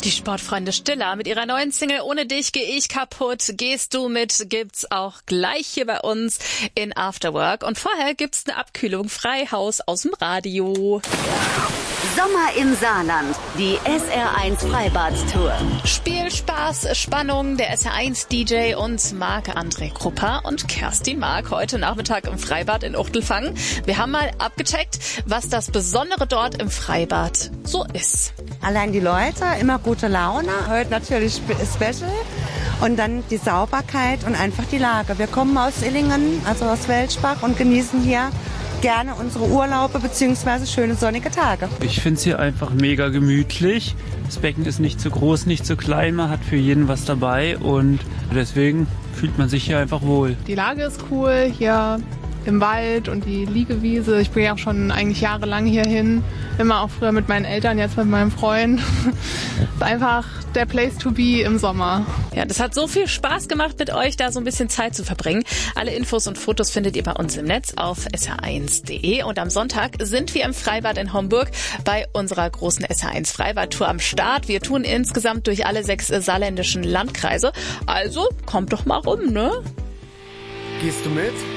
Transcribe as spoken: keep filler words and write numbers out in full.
Die Sportfreunde Stiller mit ihrer neuen Single Ohne dich geh ich kaputt, gehst du mit, gibt's auch gleich hier bei uns in Afterwork. Und vorher gibt's eine Abkühlung, Freihaus aus dem Radio. Sommer im Saarland, die S R eins Freibad-Tour. Spiel, Spaß, Spannung, der S R eins D J und Marc-André Krupper und Kerstin Mark heute Nachmittag im Freibad in Uchtelfangen. Wir haben mal abgecheckt, was das Besondere dort im Freibad so ist. Allein die Leute, immer gute Laune, heute natürlich special und dann die Sauberkeit und einfach die Lage. Wir kommen aus Illingen, also aus Welschbach und genießen hier gerne unsere Urlaube bzw. schöne sonnige Tage. Ich finde es hier einfach mega gemütlich. Das Becken ist nicht zu groß, nicht zu klein, man hat für jeden was dabei und deswegen fühlt man sich hier einfach wohl. Die Lage ist cool, hier im Wald und die Liegewiese. Ich bin ja auch schon eigentlich jahrelang hierhin. Immer auch früher mit meinen Eltern, jetzt mit meinem Freund. Ist einfach der Place to be im Sommer. Ja, das hat so viel Spaß gemacht, mit euch da so ein bisschen Zeit zu verbringen. Alle Infos und Fotos findet ihr bei uns im Netz auf S R eins punkt de. Und am Sonntag sind wir im Freibad in Homburg bei unserer großen S R eins Freibad-Tour am Start. Wir tun insgesamt durch alle sechs saarländischen Landkreise. Also kommt doch mal rum, ne? Gehst du mit?